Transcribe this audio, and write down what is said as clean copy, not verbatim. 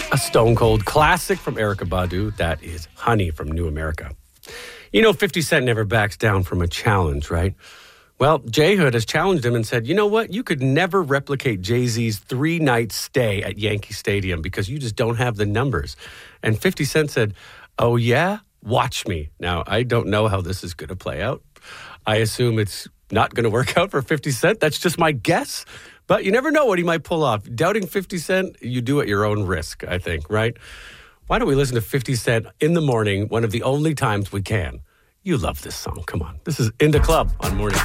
A Stone Cold classic from Erykah Badu. That is Honey from New America. You know, 50 Cent never backs down from a challenge, right? Well, J-Hood has challenged him and said, you know what? You could never replicate Jay-Z's 3-night stay at Yankee Stadium because you just don't have the numbers. And 50 Cent said, oh, yeah? Watch me. Now, I don't know how this is going to play out. I assume it's not going to work out for 50 Cent. That's just my guess. But you never know what he might pull off. Doubting 50 Cent, you do at your own risk, I think, right? Why don't we listen to 50 Cent in the morning, one of the only times we can? You love this song. Come on. This is In the Club on Morning.